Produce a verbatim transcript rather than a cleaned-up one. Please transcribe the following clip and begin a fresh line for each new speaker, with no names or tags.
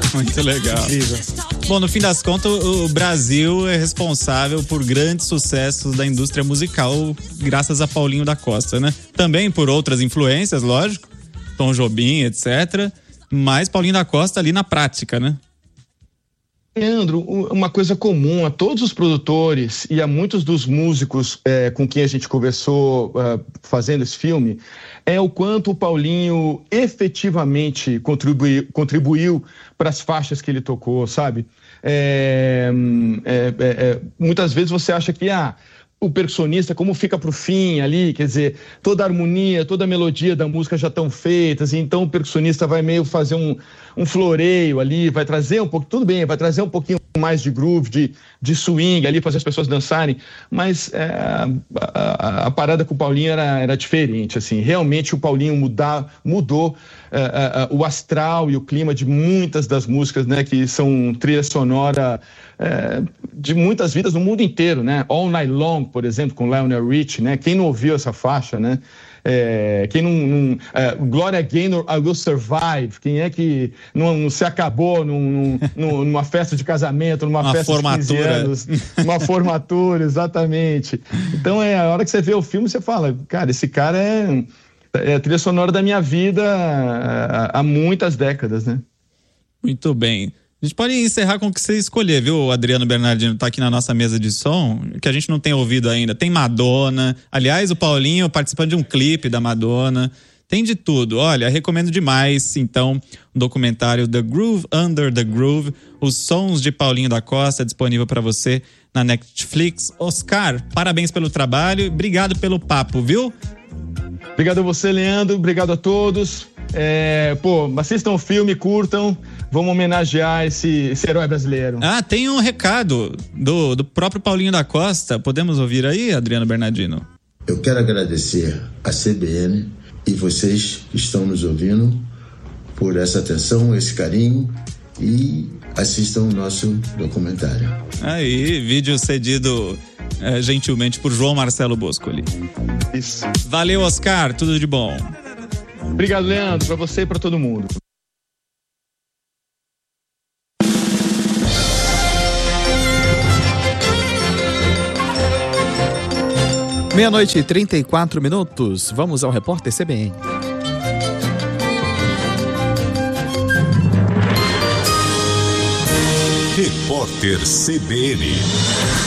Muito legal.
Incrível.
Bom, no fim das contas, o Brasil é responsável por grandes sucessos da indústria musical, graças a Paulinho da Costa, né? Também por outras influências, lógico, Tom Jobim, etcétera. Mas Paulinho da Costa ali na prática, né?
Leandro, uma coisa comum a todos os produtores e a muitos dos músicos é, com quem a gente conversou uh, fazendo esse filme é o quanto o Paulinho efetivamente contribuiu, contribuiu para as faixas que ele tocou, sabe? É, é, é, muitas vezes você acha que ah, o percussionista, como fica pro fim ali, quer dizer, toda a harmonia, toda a melodia da música já estão feitas, então o percussionista vai meio fazer um, um floreio ali, vai trazer um pouco, tudo bem, vai trazer um pouquinho mais de groove, de, de swing ali, fazer as pessoas dançarem, mas é, a, a, a parada com o Paulinho era, era diferente, assim, realmente o Paulinho mudar, mudou é, é, o astral e o clima de muitas das músicas, né, que são trilha sonora é, de muitas vidas no mundo inteiro, né, All Night Long, por exemplo, com Lionel Richie, né, quem não ouviu essa faixa, né, É, quem não, não é, Gloria Gaynor, I Will Survive, quem é que não, não se acabou num, num, numa festa de casamento, numa
uma
festa
formatura.
de quinze anos, uma formatura, exatamente. Então é a hora que você vê o filme, você fala, cara, esse cara é, é a trilha sonora da minha vida há, há muitas décadas, né?
Muito bem. A gente pode encerrar com o que você escolher, viu, Adriano Bernardino? Tá aqui na nossa mesa de som, que a gente não tem ouvido ainda. Tem Madonna. Aliás, o Paulinho participando de um clipe da Madonna. Tem de tudo. Olha, recomendo demais, então, o documentário The Groove Under the Groove, os sons de Paulinho da Costa, disponível para você na Netflix. Oscar, parabéns pelo trabalho. Obrigado pelo papo, viu?
Obrigado a você, Leandro. Obrigado a todos. É, pô, assistam o filme, curtam. Vamos homenagear esse, esse herói brasileiro.
Ah, tem um recado do, do próprio Paulinho da Costa. Podemos ouvir aí, Adriano Bernardino?
Eu quero agradecer a C B N e vocês que estão nos ouvindo por essa atenção, esse carinho, e assistam o nosso documentário.
Aí, vídeo cedido é, gentilmente por João Marcelo Boscoli.
Isso.
Valeu, Oscar. Tudo de bom.
Obrigado, Leandro, para você e para todo mundo.
Meia-noite e trinta e quatro minutos. Vamos ao repórter C B N.
Repórter C B N.